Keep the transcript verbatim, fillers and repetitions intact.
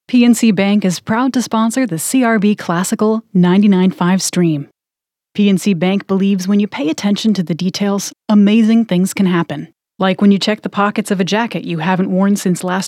P N C Bank is proud to sponsor the C R B Classical ninety-nine point five stream. P N C Bank believes when you pay attention to the details, amazing things can happen. Like when you check the pockets of a jacket you haven't worn since last